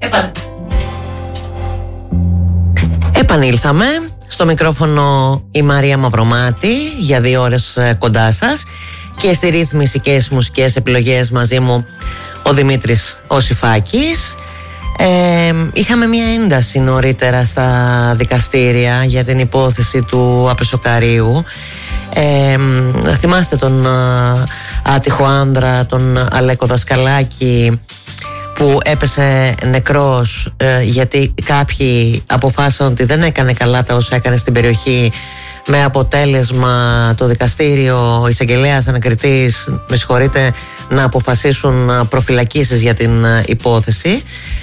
Επανήλθαμε. Στο μικρόφωνο η Μαρία Μαυρομάτη για 2 ώρες κοντά σας και στη ρύθμιση και στις μουσικές επιλογές μαζί μου ο Δημήτρης Οσιφάκης. Είχαμε μια ένταση νωρίτερα στα δικαστήρια για την υπόθεση του Απεσοκαρίου. Θυμάστε τον άτυχο άνδρα, τον Αλέκο Δασκαλάκη, που έπεσε νεκρός γιατί κάποιοι αποφάσισαν ότι δεν έκανε καλά τα όσα έκανε στην περιοχή, με αποτέλεσμα το δικαστήριο, ο εισαγγελέας ανακριτής, να αποφασίσουν προφυλακίσεις για την υπόθεση.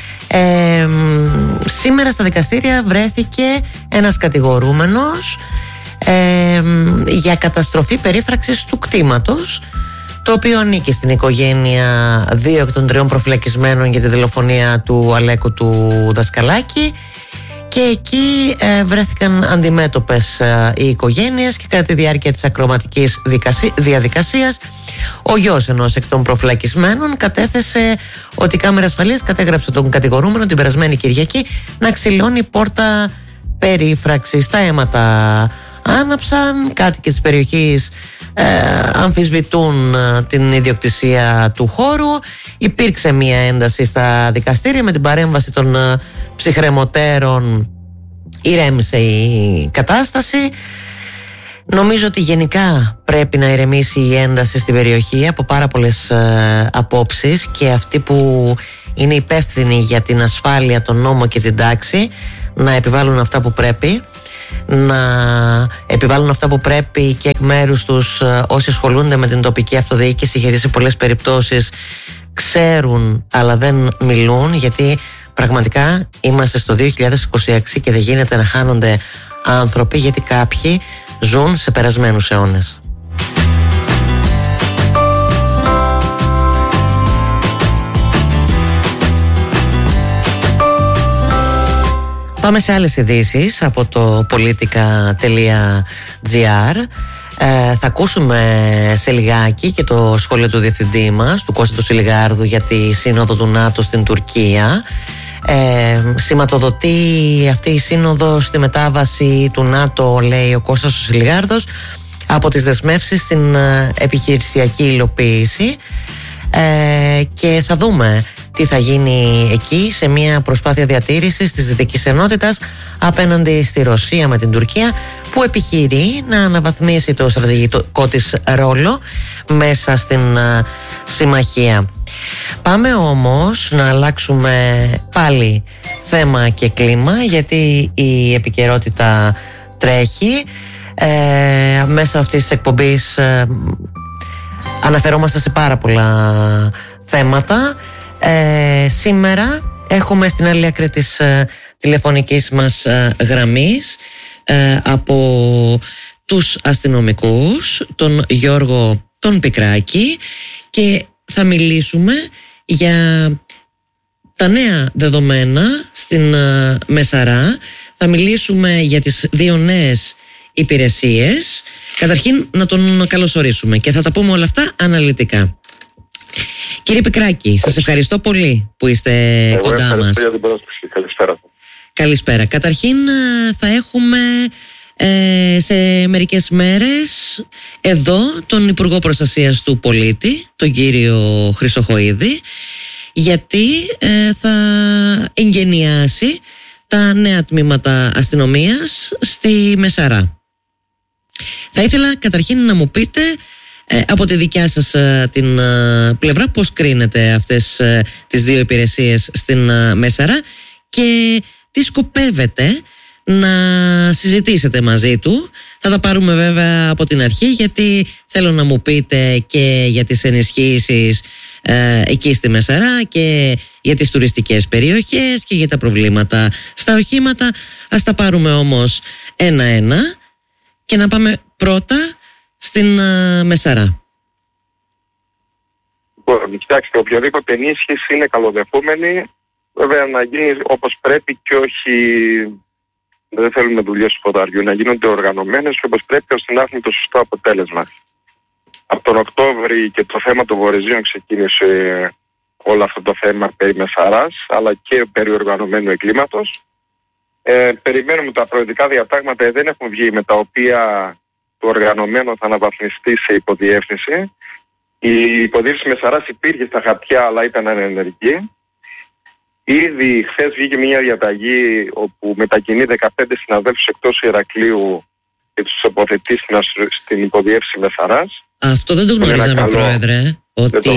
Σήμερα στα δικαστήρια βρέθηκε ένας κατηγορούμενος για καταστροφή περίφραξης του κτήματος, το οποίο ανήκει στην οικογένεια 2 εκ των 3 προφυλακισμένων για τη δολοφονία του Αλέκου του Δασκαλάκη, και εκεί βρέθηκαν αντιμέτωπες οι οικογένειες και κατά τη διάρκεια της ακροματικής διαδικασίας ο γιος ενός εκ των προφυλακισμένων κατέθεσε ότι η κάμερα ασφαλείας κατέγραψε τον κατηγορούμενο την περασμένη Κυριακή να ξυλώνει πόρτα περίφραξης. Τα αίματα άναψαν, κάτοικοι της περιοχής αμφισβητούν την ιδιοκτησία του χώρου. Υπήρξε μια ένταση στα δικαστήρια. Με την παρέμβαση των ψυχραιμωτέρων ηρέμησε η κατάσταση. Νομίζω ότι γενικά πρέπει να ηρεμήσει η ένταση στην περιοχή από πάρα πολλές απόψεις, και αυτοί που είναι υπεύθυνοι για την ασφάλεια, τον νόμο και την τάξη να επιβάλλουν αυτά που πρέπει, να επιβάλλουν αυτά που πρέπει και εκ μέρους τους όσοι ασχολούνται με την τοπική αυτοδιοίκηση, γιατί σε πολλές περιπτώσεις ξέρουν αλλά δεν μιλούν, γιατί πραγματικά είμαστε στο 2026 και δεν γίνεται να χάνονται άνθρωποι γιατί κάποιοι ζουν σε περασμένους αιώνες. Πάμε σε άλλες ειδήσεις από το politica.gr. Θα ακούσουμε σε λιγάκι και το σχόλιο του διευθυντή μας, του Κώστα του Σιλιγάρδου, για τη σύνοδο του ΝΑΤΟ στην Τουρκία. Σηματοδοτεί αυτή η σύνοδο στη μετάβαση του ΝΑΤΟ, λέει ο Κώστας του Σιλιγάρδος, από τις δεσμεύσεις στην επιχειρησιακή υλοποίηση, και θα δούμε τι θα γίνει εκεί σε μια προσπάθεια διατήρησης της δυτικής ενότητας απέναντι στη Ρωσία με την Τουρκία, που επιχειρεί να αναβαθμίσει το στρατηγικό της ρόλο μέσα στην συμμαχία. Πάμε όμως να αλλάξουμε πάλι θέμα και κλίμα, γιατί η επικαιρότητα τρέχει. Μέσα αυτής της εκπομπής αναφερόμαστε σε πάρα πολλά θέματα. Σήμερα έχουμε στην άλλη άκρη της τηλεφωνικής μας γραμμής από τους αστυνομικούς, τον Γιώργο τον Πικράκη, και θα μιλήσουμε για τα νέα δεδομένα στην Μεσαρά. Θα μιλήσουμε για τις 2 νέες υπηρεσίες. Καταρχήν να τον καλωσορίσουμε και θα τα πούμε όλα αυτά αναλυτικά. Κύριε Πικράκη, σας ευχαριστώ πολύ που είστε κοντά μας. Για την πρόσκληση. Καλησπέρα. Καλησπέρα. Καταρχήν θα έχουμε σε μερικές μέρες εδώ τον Υπουργό Προστασίας του Πολίτη, τον κύριο Χρυσοχοΐδη, γιατί θα εγκαινιάσει τα νέα τμήματα αστυνομίας στη Μεσαρά. Θα ήθελα καταρχήν να μου πείτε από τη δικιά σας την πλευρά πώς κρίνετε αυτές τις 2 υπηρεσίες στην Μεσαρά και τι σκοπεύετε να συζητήσετε μαζί του. Θα τα πάρουμε βέβαια από την αρχή, γιατί θέλω να μου πείτε και για τις ενισχύσεις εκεί στη Μεσαρά και για τις τουριστικές περιοχές και για τα προβλήματα στα οχήματα. Ας τα πάρουμε όμως ένα-ένα και να πάμε πρώτα στην Μεσαρά. Λοιπόν, κοιτάξτε, οποιαδήποτε ενίσχυση είναι καλοδεχούμενη, βέβαια να γίνει όπως πρέπει και όχι, δεν θέλουμε δουλειές του φωταριού, να γίνονται οργανωμένες και όπως πρέπει, ώστε να έχουμε το σωστό αποτέλεσμα. Από τον Οκτώβρη και το θέμα των Βορειζίων ξεκίνησε όλο αυτό το θέμα περί Μεσαράς, αλλά και περί οργανωμένου εγκλήματος. Περιμένουμε τα προεδρικά διατάγματα, δεν έχουν βγει, με τα οποία το οργανωμένο θα αναβαθμιστεί σε υποδιεύθυνση. Η υποδιεύθυνση Μεσαράς υπήρχε στα χαρτιά, αλλά ήταν ανενεργή. Ήδη χθες βγήκε μια διαταγή όπου μετακινεί 15 συναδέλφους εκτός Ηρακλείου και τους τοποθετεί στην υποδιεύθυνση Μεσαράς. Αυτό δεν το γνωρίζαμε, Πρόεδρε, ότι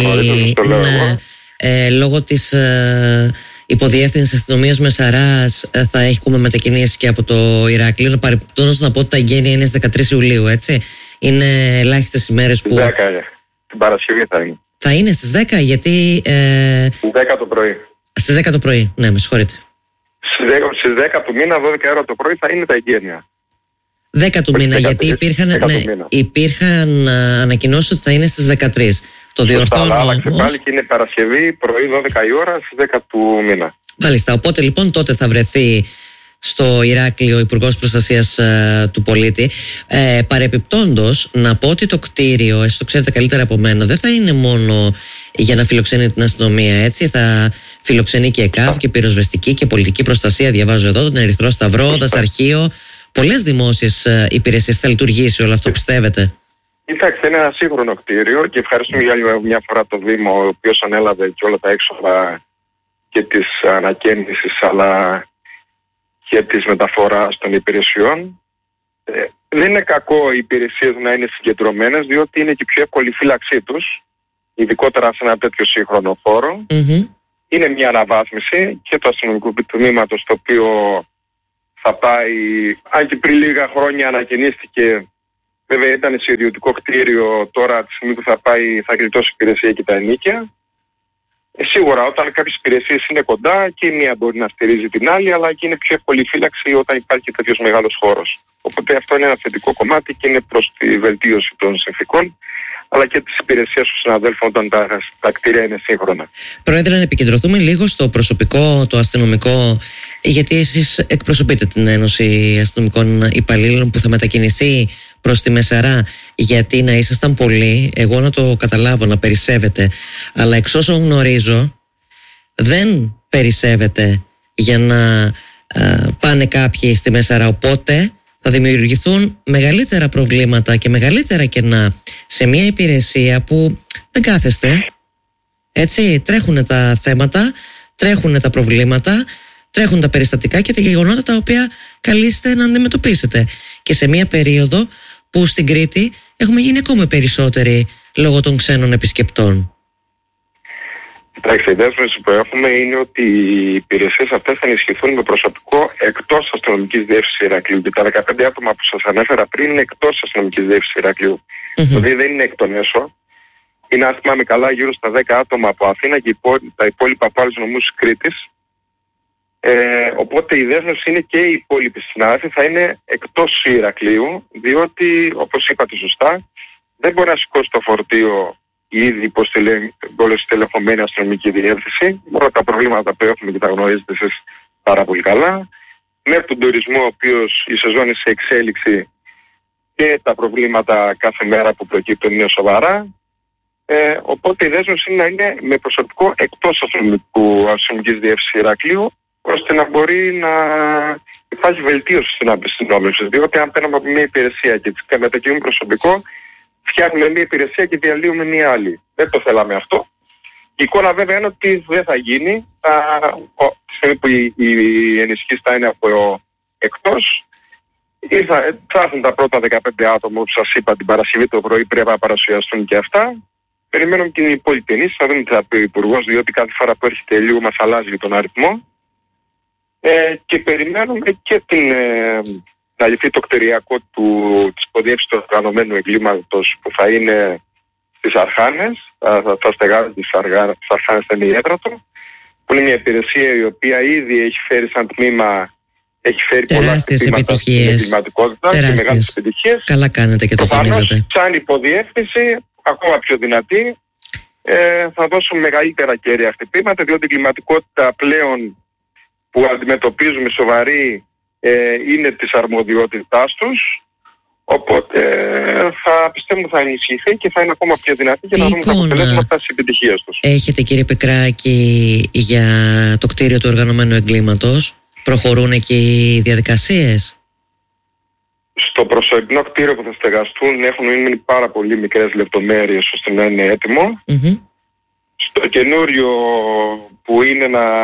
λόγω της υποδιεύθυνσης αστυνομίας Μεσαράς θα έχουμε μετακινήσει και από το Ηράκλειο. Παρεπτόντως να πω ότι τα εγγένεια είναι στις 13 Ιουλίου, έτσι. Είναι ελάχιστες ημέρες που... 10, την Παρασκευή θα είναι. Θα είναι στις 10, γιατί... Στις 10 το πρωί. Στις 10 το πρωί, ναι, με συγχωρείτε. Στις 10 του μήνα, 12 ώρα το πρωί θα είναι τα εγγένεια. 10 του μήνα, γιατί υπήρχαν ανακοινώσεις ότι θα είναι στις 13. Το διορθώνω όμως. Άλλαξε πάλι και είναι Παρασκευή, πρωί 12 η ώρα, στις 10 του μήνα. Μάλιστα, οπότε λοιπόν τότε θα βρεθεί στο Ηράκλειο ο Υπουργός Προστασίας του Πολίτη. Παρεπιπτόντως, να πω ότι το κτίριο, εσείς το ξέρετε καλύτερα από μένα, δεν θα είναι μόνο για να φιλοξενεί την αστυνομία, έτσι. Θα φιλοξενεί και ΕΚΑΒ και πυροσβεστική και πολιτική προστασία. Διαβάζω εδώ τον Ερυθρό Σταυρό, δασαρχείο, πολλές δημόσιες υπηρεσίες. Θα λειτουργήσει όλο αυτό, πιστεύετε? Κοιτάξτε, είναι ένα σύγχρονο κτίριο και ευχαριστούμε για άλλη μια φορά το Δήμο, ο οποίος ανέλαβε και όλα τα έξοδα και της ανακαίνησης αλλά και της μεταφοράς των υπηρεσιών. Δεν είναι κακό οι υπηρεσίες να είναι συγκεντρωμένες, διότι είναι και πιο εύκολη η φύλαξή τους, ειδικότερα σε ένα τέτοιο σύγχρονο χώρο. Είναι μια αναβάθμιση και του αστυνομικού τμήματος, το οποίο θα πάει, αν και πριν λίγα χρόνια ανακαινίστηκε. Βέβαια ήταν σε ιδιωτικό κτίριο, τώρα τη στιγμή που θα πάει θα γλιτώσει υπηρεσία και τα ενίκια. Σίγουρα όταν κάποιες υπηρεσίες είναι κοντά και η μία μπορεί να στηρίζει την άλλη, αλλά και είναι πιο εύκολη φύλαξη όταν υπάρχει τέτοιος μεγάλος χώρος. Οπότε αυτό είναι ένα θετικό κομμάτι και είναι προς τη βελτίωση των συνθηκών, αλλά και της υπηρεσίας των συναδέλφων όταν τα κτίρια είναι σύγχρονα. Πρόεδρε, να επικεντρωθούμε λίγο στο προσωπικό, το αστυνομικό, γιατί εσείς εκπροσωπείτε την Ένωση Αστυνομικών Υπαλλήλων που θα μετακινηθεί προς τη Μεσαρά, γιατί να ήσασταν πολλοί, εγώ να το καταλάβω, να περισσεύετε, αλλά εξ όσων γνωρίζω δεν περισσεύετε για να πάνε κάποιοι στη Μεσαρά, οπότε θα δημιουργηθούν μεγαλύτερα προβλήματα και μεγαλύτερα κενά σε μια υπηρεσία που δεν κάθεστε, έτσι. Τρέχουν τα θέματα, τρέχουν τα προβλήματα, τρέχουν τα περιστατικά και τα γεγονότα τα οποία καλείστε να αντιμετωπίσετε, και σε μια περίοδο που στην Κρήτη έχουμε γίνει ακόμα περισσότεροι λόγω των ξένων επισκεπτών. Κοιτάξτε, η δέσμευση που έχουμε είναι ότι οι υπηρεσίες αυτές θα ενισχυθούν με προσωπικό εκτός αστυνομικής διεύθυνσης Ηρακλείου. Και τα 15 άτομα που σας ανέφερα πριν είναι εκτός αστυνομικής διεύθυνσης Ηρακλείου. Δηλαδή δεν είναι εκ των έσω. Είναι, αν θυμάμαι καλά, γύρω στα 10 άτομα από Αθήνα και τα υπόλοιπα από άλλους νομούς της Κρήτης. Οπότε η δέσμευση είναι και οι υπόλοιποι συνάδελφοι θα είναι εκτός Ηρακλείου, διότι, όπως είπατε σωστά, δεν μπορεί να σηκώσει το φορτίο η ήδη υποστελεχωμένη αστυνομική διεύθυνση. Όλα τα προβλήματα που έχουμε και τα γνωρίζετε εσείς πάρα πολύ καλά. Με τον τουρισμό, ο οποίος η σεζόν είναι σε εξέλιξη και τα προβλήματα κάθε μέρα που προκύπτουν είναι σοβαρά. Οπότε η δέσμευση είναι να είναι με προσωπικό εκτός αστυνομικής διεύθυνσης Ηρακλείου, ώστε να μπορεί να υπάρχει βελτίωση στην αστυνόμευση. Διότι αν παίρνουμε από μια υπηρεσία και μετακινούμε προσωπικό, φτιάχνουμε μια υπηρεσία και διαλύουμε μια άλλη. Δεν το θέλαμε αυτό. Η εικόνα βέβαια είναι ότι δεν θα γίνει. Τη στιγμή που οι ενισχύσεις θα είναι από εκτός, θα έρθουν τα πρώτα 15 άτομα που σας είπα την Παρασκευή το πρωί, πρέπει να παρουσιαστούν και αυτά. Περιμένουμε και την υπόλοιπη ενίσχυση, θα δούμε τι θα πει ο Υπουργός, διότι κάθε φορά που έρχεται λίγο μας αλλάζει τον αριθμό. Και περιμένουμε και να λυθεί το κτηριακό της υποδιεύσης του οργανωμένου εγκλήματος που θα είναι στις Αρχάνες, θα στεγάζει στις Αρχάνες, θα είναι η έδρα του, που είναι μια υπηρεσία η οποία ήδη έχει φέρει σαν τμήμα, έχει φέρει πολλά χτυπήματα στην εγκληματικότητα και μεγάλες επιτυχίες. Καλά κάνετε και το τονίζετε. Σαν υποδιεύθυνση, ακόμα πιο δυνατή, θα δώσουν μεγαλύτερα κέρια χτυπήματα, διότι η εγκληματικότητα πλέον που αντιμετωπίζουμε σοβαρή είναι της αρμοδιότητάς τους. Οπότε θα πιστεύω ότι θα ενισχυθεί και θα είναι ακόμα πιο δυνατή για να δούμε τα αποτελέσματα της επιτυχίας τους. Έχετε, κύριε Πικράκη, για το κτίριο του οργανωμένου εγκλήματος? Προχωρούν εκεί οι διαδικασίες? Στο προσωρινό κτίριο που θα στεγαστούν έχουν μείνει πάρα πολύ μικρές λεπτομέρειες ώστε να είναι έτοιμο. Στο καινούριο που είναι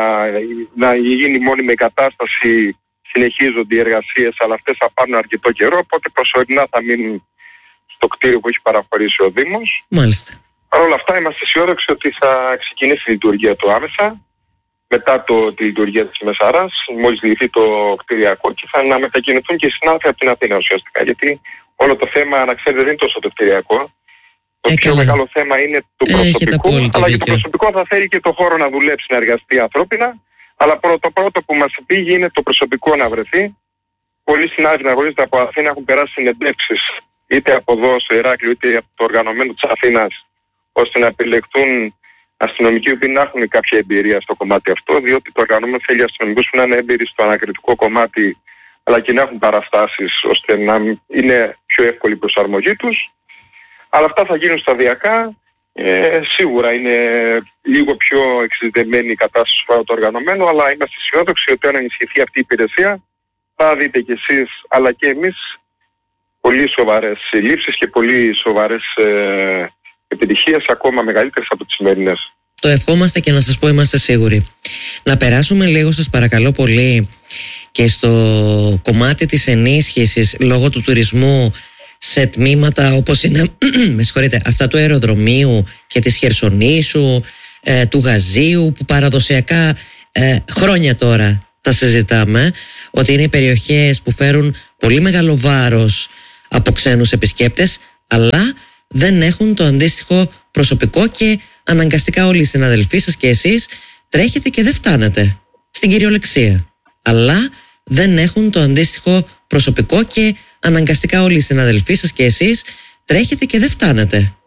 να γίνει μόνιμη κατάσταση, συνεχίζονται οι εργασίες, αλλά αυτές θα πάρουν αρκετό καιρό, οπότε προσωρινά θα μείνουν στο κτίριο που έχει παραχωρήσει ο Δήμος. Μάλιστα. Παρ' όλα αυτά είμαστε αισιόδοξοι ότι θα ξεκινήσει η λειτουργία του άμεσα, μετά τη λειτουργία της Μεσαράς, μόλις λυθεί το κτηριακό, και θα να μετακινηθούν και οι συνάδελφοι από την Αθήνα ουσιαστικά. Γιατί όλο το θέμα, να ξέρετε, δεν είναι τόσο το κτηριακό. Το πιο μεγάλο θέμα είναι το προσωπικό, αλλά και το προσωπικό θα θέλει και το χώρο να δουλέψει, να εργαστεί ανθρώπινα. Αλλά το πρώτο που μας πήγε είναι το προσωπικό να βρεθεί. Πολλοί συνάδελφοι να γνωρίζετε από Αθήνα έχουν περάσει συνεντεύξεις είτε από εδώ στο Ηράκλειο είτε από το οργανωμένο της Αθήνας, ώστε να επιλεχτούν αστυνομικοί που να έχουν κάποια εμπειρία στο κομμάτι αυτό, διότι το οργανωμένο θέλει αστυνομικούς που να είναι έμπειροι στο ανακριτικό κομμάτι, αλλά και να έχουν παραστάσεις ώστε να είναι πιο εύκολη η προσαρμογή τους. Αλλά αυτά θα γίνουν σταδιακά. Σίγουρα είναι λίγο πιο εξειδικευμένη η κατάσταση στο το οργανωμένο, αλλά είμαστε αισιόδοξοι ότι αν ενισχυθεί αυτή η υπηρεσία θα δείτε κι εσείς αλλά και εμείς πολύ σοβαρές συλλήψεις και πολύ σοβαρές επιτυχίες, ακόμα μεγαλύτερες από τις σημερινές. Το ευχόμαστε και να σας πω είμαστε σίγουροι. Να περάσουμε λίγο, σας παρακαλώ πολύ, και στο κομμάτι της ενίσχυσης λόγω του τουρισμού σε τμήματα όπως είναι με συγχωρείτε, αυτά του αεροδρομίου και της Χερσονήσου, του Γαζίου, που παραδοσιακά χρόνια τώρα τα συζητάμε, ότι είναι οι περιοχές που φέρουν πολύ μεγάλο βάρος από ξένους επισκέπτες, αλλά δεν έχουν το αντίστοιχο προσωπικό και αναγκαστικά όλοι οι συναδελφοί σας και εσείς τρέχετε και δεν φτάνετε στην κυριολεξία, αλλά δεν έχουν το αντίστοιχο προσωπικό και αναγκαστικά όλοι οι συναδελφοί σας και εσείς τρέχετε και δεν φτάνετε